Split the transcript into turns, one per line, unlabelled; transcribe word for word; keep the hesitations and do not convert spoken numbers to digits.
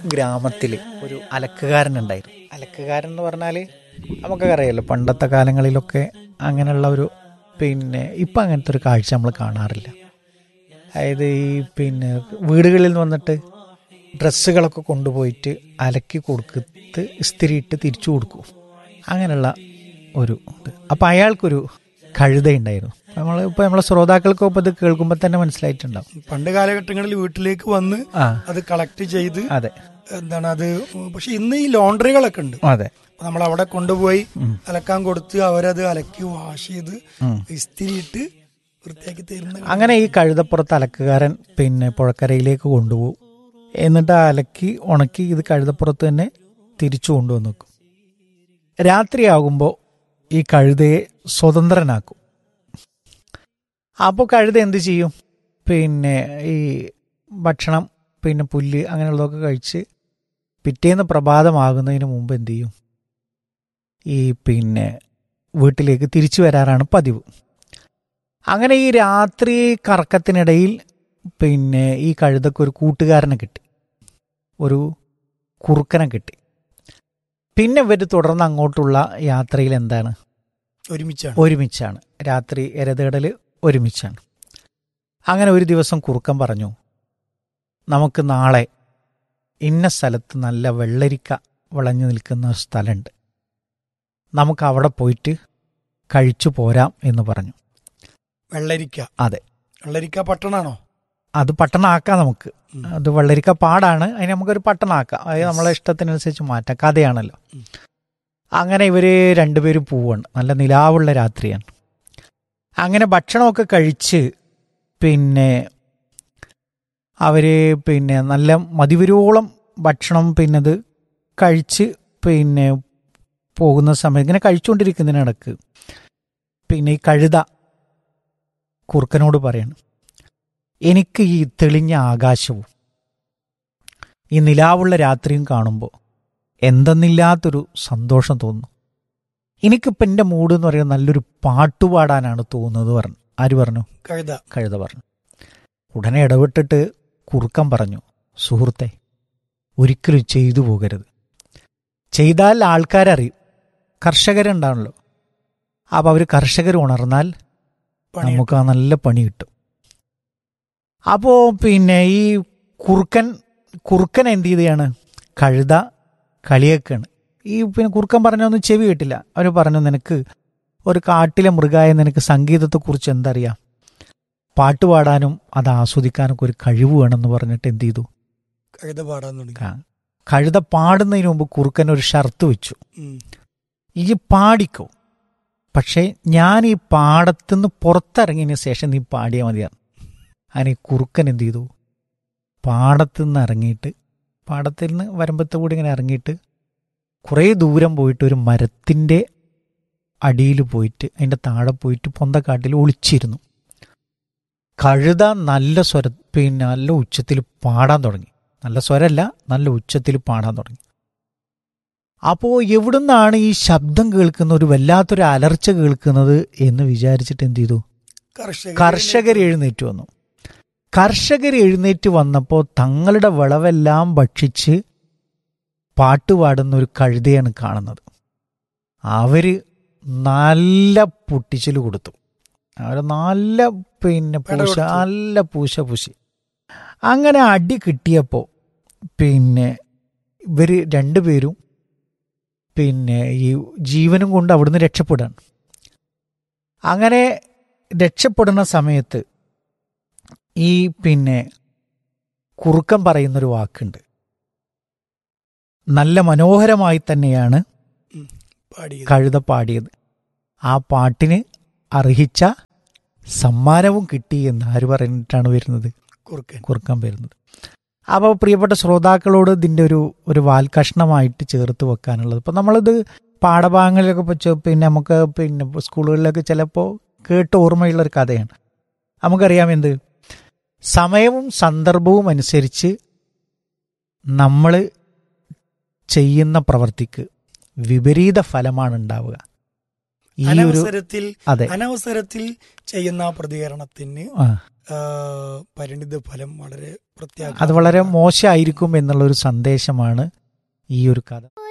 ഗ്രാമത്തിൽ ഒരു അലക്കുകാരനുണ്ടായിരുന്നു. അലക്കുകാരൻ എന്ന് പറഞ്ഞാൽ നമുക്കൊക്കെ അറിയാലോ, പണ്ടത്തെ കാലങ്ങളിലൊക്കെ അങ്ങനെയുള്ള ഒരു പിന്നെ ഇപ്പം അങ്ങനത്തെ ഒരു കാഴ്ച നമ്മൾ കാണാറില്ല. അതായത് ഈ പിന്നെ വീടുകളിൽ നിന്ന് വന്നിട്ട് ഡ്രസ്സുകളൊക്കെ കൊണ്ടുപോയിട്ട് അലക്കി കൊടുത്ത് ഇസ്തിരിയിട്ട് തിരിച്ചു കൊടുക്കും. അങ്ങനെയുള്ള ഒരു ഇത്. അപ്പം അയാൾക്കൊരു കഴുതയുണ്ടായിരുന്നു. നമ്മൾ ഇപ്പോൾ നമ്മളെ ശ്രോതാക്കൾക്കും ഇപ്പോൾ ഇത് കേൾക്കുമ്പോൾ തന്നെ മനസ്സിലായിട്ടുണ്ടാവും.
പണ്ട് കാലഘട്ടങ്ങളിൽ വീട്ടിലേക്ക് വന്ന്
ആ
അത് കളക്ട് ചെയ്ത്
അതെ
എന്താണ് അത്. പക്ഷെ ഇന്ന് ഈ ലോണ്ടറികളൊക്കെ ഉണ്ട്.
അതെ
നമ്മൾ അവിടെ കൊണ്ടുപോയി അലക്കാൻ കൊടുത്ത് അവരത് അലക്കി വാഷ് ചെയ്ത് ഇസ്തിരിയിട്ട് വൃത്തിയാക്കി തരുന്ന.
അങ്ങനെ ഈ കഴുതപ്പുറത്ത് അലക്കുകാരൻ പിന്നെ പുഴക്കരയിലേക്ക് കൊണ്ടുപോകും. എന്നിട്ട് അലക്കി ഉണക്കി ഇത് കഴുതപ്പുറത്ത് തന്നെ തിരിച്ചു കൊണ്ടുവന്ന് വെക്കും. രാത്രിയാകുമ്പോൾ ഈ കഴുതയെ സ്വതന്ത്രനാക്കും. അപ്പോൾ കഴുത എന്ത് ചെയ്യും? പിന്നെ ഈ ഭക്ഷണം പിന്നെ പുല്ല് അങ്ങനെയുള്ളതൊക്കെ കഴിച്ച് പിറ്റേന്ന് പ്രഭാതമാകുന്നതിന് മുമ്പ് എന്ത് ചെയ്യും? ഈ പിന്നെ വീട്ടിലേക്ക് തിരിച്ചു വരാറാണ് പതിവ്. അങ്ങനെ ഈ രാത്രി കറക്കത്തിനിടയിൽ പിന്നെ ഈ കഴുതക്ക് ഒരു കൂട്ടുകാരനെ കിട്ടി, ഒരു കുറുക്കനെ കിട്ടി. പിന്നെ ഇവർ തുടർന്ന് അങ്ങോട്ടുള്ള യാത്രയിൽ എന്താണ്?
ഒരുമിച്ചാണ്
ഒരുമിച്ചാണ് രാത്രി എരതേടൽ ഒരുമിച്ചാണ്. അങ്ങനെ ഒരു ദിവസം കുറുക്കൻ പറഞ്ഞു, നമുക്ക് നാളെ ഇന്ന സ്ഥലത്ത് നല്ല വെള്ളരിക്ക വിളഞ്ഞു നിൽക്കുന്ന സ്ഥലമുണ്ട്, നമുക്ക് അവിടെ പോയിട്ട് കഴിച്ചു പോരാം എന്ന് പറഞ്ഞു.
വെള്ളരിക്ക?
അതെ.
വെള്ളരിക്ക പട്ടണാണോ?
അത് പട്ടണമാക്കാം നമുക്ക്. അത് വെള്ളരിക്ക പാടാണ്, അതിന് നമുക്കൊരു പട്ടണമാക്കാം. അത് നമ്മളെ ഇഷ്ടത്തിനനുസരിച്ച് മാറ്റാം, കഥയാണല്ലോ. അങ്ങനെ ഇവർ രണ്ടുപേരും പോവാണ്. നല്ല നിലാവുള്ള രാത്രിയാണ്. അങ്ങനെ ഭക്ഷണമൊക്കെ കഴിച്ച് പിന്നെ അവർ പിന്നെ നല്ല മതിവരോളം ഭക്ഷണം പിന്നെ അത് കഴിച്ച് പിന്നെ പോകുന്ന സമയം ഇങ്ങനെ കഴിച്ചുകൊണ്ടിരിക്കുന്നതിനിടക്ക് പിന്നെ ഈ കഴുത കുറുക്കനോട് പറയാണ്, എനിക്ക് ഈ തെളിഞ്ഞ ആകാശവും ഈ നിലാവുള്ള രാത്രിയും കാണുമ്പോൾ എന്തെന്നില്ലാത്തൊരു സന്തോഷം തോന്നുന്നു. എനിക്കിപ്പോൾ എൻ്റെ മൂഡ് എന്ന് പറയുന്നത് നല്ലൊരു പാട്ടുപാടാനാണ് തോന്നുന്നത് പറഞ്ഞു. ആര് പറഞ്ഞു?
കഴുത.
കഴുത പറഞ്ഞു. ഉടനെ ഇടപെട്ടിട്ട് കുറുക്കൻ പറഞ്ഞു, സുഹൃത്തെ, ഒരിക്കലും ചെയ്തു പോകരുത്. ചെയ്താൽ ആൾക്കാരറിയും, കർഷകരുണ്ടാണല്ലോ. അപ്പം അവർ കർഷകർ ഉണർന്നാൽ നമുക്ക് ആ നല്ല പണി കിട്ടും. അപ്പോൾ പിന്നെ ഈ കുറുക്കൻ കുറുക്കൻ എന്ത് ചെയ്താണ്? കഴുത കളിയാക്കാണ്. ഈ പിന്നെ കുറുക്കൻ പറഞ്ഞൊന്നും ചെവി കേട്ടില്ല. അവർ പറഞ്ഞു, നിനക്ക് ഒരു കാട്ടിലെ മൃഗമായ നിനക്ക് സംഗീതത്തെക്കുറിച്ച് എന്തറിയാം? പാട്ട് പാടാനും അത് ആസ്വദിക്കാനൊക്കെ ഒരു കഴിവ് വേണമെന്ന് പറഞ്ഞിട്ട് എന്ത് ചെയ്തു?
കഴുത പാടാൻ തുടങ്ങി.
കഴുത പാടുന്നതിന് മുമ്പ് കുറുക്കൻ ഒരു ഷർത്ത് വെച്ചു, ഈ പാടിക്കോ, പക്ഷേ ഞാൻ ഈ പാടത്തുനിന്ന് പുറത്തിറങ്ങിയതിന് ശേഷം നീ പാടിയാൽ മതിയാണ്. അങ്ങനെ കുറുക്കൻ എന്ത് ചെയ്തു? പാടത്തു നിന്ന് ഇറങ്ങിയിട്ട് പാടത്തിൽ നിന്ന് വരമ്പത്ത് കൂടി ഇങ്ങനെ ഇറങ്ങിയിട്ട് കുറേ ദൂരം പോയിട്ട് ഒരു മരത്തിൻ്റെ അടിയിൽ പോയിട്ട് അതിൻ്റെ താഴെ പോയിട്ട് പൊന്തക്കാട്ടിൽ ഒളിച്ചിരുന്നു. കഴുത നല്ല സ്വര പിന്നെ നല്ല ഉച്ചത്തിൽ പാടാൻ തുടങ്ങി. നല്ല സ്വരമല്ല, നല്ല ഉച്ചത്തിൽ പാടാൻ തുടങ്ങി. അപ്പോൾ എവിടുന്നാണ് ഈ ശബ്ദം കേൾക്കുന്ന, ഒരു വല്ലാത്തൊരു അലർച്ച കേൾക്കുന്നത് എന്ന് വിചാരിച്ചിട്ട് എന്ത് ചെയ്തു? കർഷകർ എഴുന്നേറ്റ് വന്നു. കർഷകർ എഴുന്നേറ്റ് വന്നപ്പോൾ തങ്ങളുടെ വിളവെല്ലാം ഭക്ഷിച്ച് പാട്ടുപാടുന്ന ഒരു കഴുതയാണ് കാണുന്നത്. അവർ നല്ല പൊട്ടിച്ചൽ കൊടുത്തു. അവർ നല്ല പിന്നെ പൂശ നല്ല പൂശ പൂശി. അങ്ങനെ അടി കിട്ടിയപ്പോൾ പിന്നെ ഇവർ രണ്ടുപേരും പിന്നെ ഈ ജീവനും കൊണ്ട് അവിടുന്ന് രക്ഷപ്പെടാണ്. അങ്ങനെ രക്ഷപ്പെടുന്ന സമയത്ത് ഈ പിന്നെ കുറുക്കൻ പറയുന്നൊരു വാക്കുണ്ട്. നല്ല മനോഹരമായി തന്നെയാണ് കഴുത പാടിയത്. ആ പാട്ടിന് അർഹിച്ച സമ്മാനവും കിട്ടി എന്ന് ആര് പറഞ്ഞിട്ടാണ് വരുന്നത്? കുറുക്കൻ കുറുക്കൻ വരുന്നത്. അപ്പോൾ പ്രിയപ്പെട്ട ശ്രോതാക്കളോട് ഇതിൻ്റെ ഒരു ഒരു വാൽക്കഷ്ണമായിട്ട് ചേർത്ത് വെക്കാനുള്ളത്, ഇപ്പം നമ്മളിത് പാഠഭാഗങ്ങളിലൊക്കെ വെച്ച് പിന്നെ നമുക്ക് പിന്നെ സ്കൂളുകളിലൊക്കെ ചിലപ്പോൾ കേട്ട് ഓർമ്മയുള്ളൊരു കഥയാണ്. നമുക്കറിയാം എന്ത്, സമയവും സന്ദർഭവും അനുസരിച്ച് നമ്മൾ ചെയ്യുന്ന പ്രവൃത്തിക്ക് വിപരീത ഫലമാണ് ഉണ്ടാവുക. ഈ ഒരു
അനവസരത്തിൽ അനവസരത്തിൽ ചെയ്യുന്ന പ്രതികരണത്തിന് ആ, പരിണിത ഫലം വളരെ പ്രത്യേക
അത് വളരെ മോശമായിരിക്കും എന്നുള്ള ഒരു സന്ദേശമാണ് ഈ ഒരു കഥ.